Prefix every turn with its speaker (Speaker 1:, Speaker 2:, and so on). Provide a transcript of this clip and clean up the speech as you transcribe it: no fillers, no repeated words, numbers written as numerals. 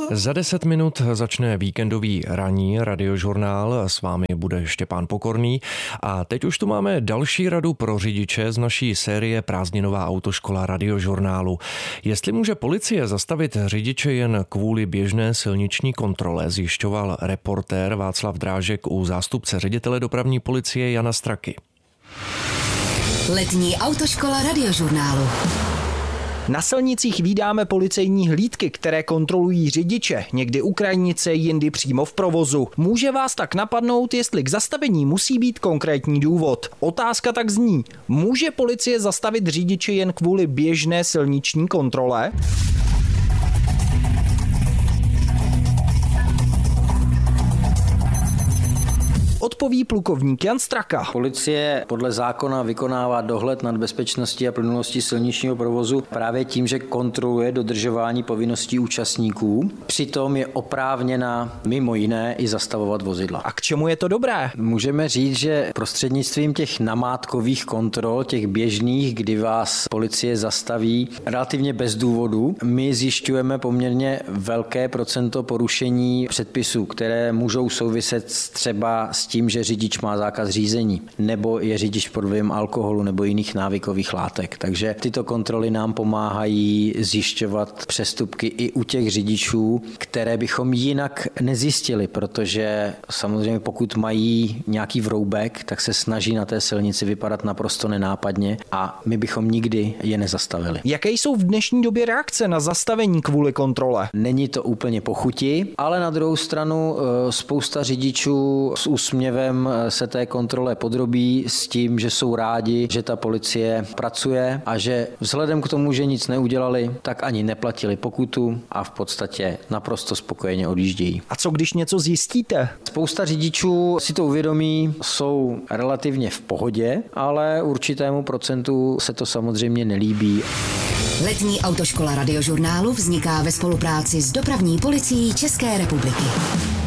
Speaker 1: Za 10 minut začne víkendový ranní radiožurnál, s vámi bude Štěpán Pokorný a teď už tu máme další radu pro řidiče z naší série Prázdninová autoškola radiožurnálu. Jestli může policie zastavit řidiče jen kvůli běžné silniční kontrole, zjišťoval reportér Václav Drážek u zástupce ředitele dopravní policie Jana Straky.
Speaker 2: Letní autoškola radiožurnálu.
Speaker 3: Na silnicích vídáme policejní hlídky, které kontrolují řidiče, někdy u krajnice, jindy přímo v provozu. Může vás tak napadnout, jestli k zastavení musí být konkrétní důvod. Otázka tak zní, může policie zastavit řidiče jen kvůli běžné silniční kontrole? Odpoví plukovník Jan Straka.
Speaker 4: Policie podle zákona vykonává dohled nad bezpečností a plynulostí silničního provozu právě tím, že kontroluje dodržování povinností účastníků. Přitom je oprávněna mimo jiné i zastavovat vozidla.
Speaker 3: A k čemu je to dobré?
Speaker 4: Můžeme říct, že prostřednictvím těch namátkových kontrol, těch běžných, kdy vás policie zastaví relativně bez důvodu, my zjišťujeme poměrně velké procento porušení předpisů, které můžou souviset třeba s tím, že řidič má zákaz řízení, nebo je řidič pod vlivem alkoholu nebo jiných návykových látek. Takže tyto kontroly nám pomáhají zjišťovat přestupky i u těch řidičů, které bychom jinak nezjistili, protože samozřejmě pokud mají nějaký vroubek, tak se snaží na té silnici vypadat naprosto nenápadně a my bychom nikdy je nezastavili.
Speaker 3: Jaké jsou v dnešní době reakce na zastavení kvůli kontrole?
Speaker 4: Není to úplně po chuti, ale na druhou stranu spousta řidičů s úsměvem se té kontrole podrobí s tím, že jsou rádi, že ta policie pracuje a že vzhledem k tomu, že nic neudělali, tak ani neplatili pokutu a v podstatě naprosto spokojeně odjíždějí.
Speaker 3: A co když něco zjistíte?
Speaker 4: Spousta řidičů si to uvědomí, jsou relativně v pohodě, ale určitému procentu se to samozřejmě nelíbí.
Speaker 2: Letní autoškola radiožurnálu vzniká ve spolupráci s dopravní policií České republiky.